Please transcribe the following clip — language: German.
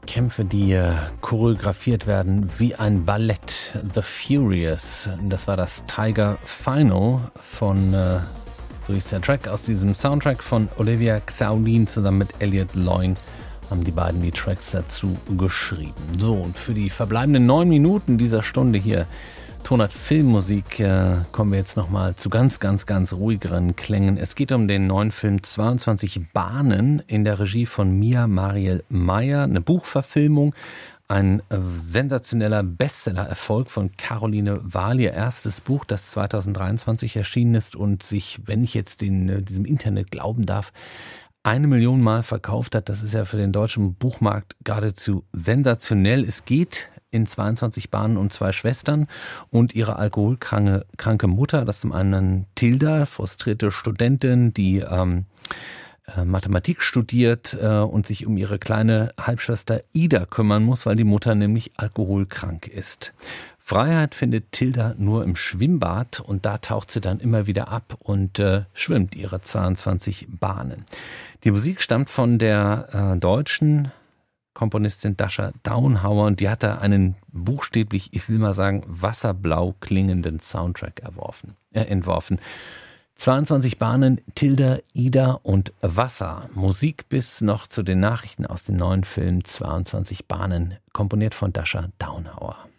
Kämpfe, die choreografiert werden wie ein Ballett. The Furious, das war das Tiger Final von, so hieß der Track, aus diesem Soundtrack von Olivia Xaulin zusammen mit Elliot Loin haben die beiden die Tracks dazu geschrieben. So, und für die verbleibenden 9 Minuten dieser Stunde hier Tonart Filmmusik kommen wir jetzt nochmal zu ganz ruhigeren Klängen. Es geht um den neuen Film 22 Bahnen in der Regie von Mia Mariel Meyer. Eine Buchverfilmung, ein sensationeller Bestseller-Erfolg von Caroline Wahl. Ihr erstes Buch, das 2023 erschienen ist und sich, wenn ich jetzt diesem Internet glauben darf, 1 Million Mal verkauft hat. Das ist ja für den deutschen Buchmarkt geradezu sensationell. Es geht in 22 Bahnen um 2 Schwestern und ihre alkoholkranke Mutter. Das ist zum einen Tilda, frustrierte Studentin, die Mathematik studiert und sich um ihre kleine Halbschwester Ida kümmern muss, weil die Mutter nämlich alkoholkrank ist. Freiheit findet Tilda nur im Schwimmbad und da taucht sie dann immer wieder ab und schwimmt ihre 22 Bahnen. Die Musik stammt von der deutschen Komponistin Dasha Daunhauer und die hat da einen buchstäblich, ich will mal sagen, wasserblau klingenden Soundtrack entworfen. 22 Bahnen, Tilda, Ida und Wasser. Musik bis noch zu den Nachrichten aus dem neuen Film 22 Bahnen, komponiert von Dasha Daunhauer.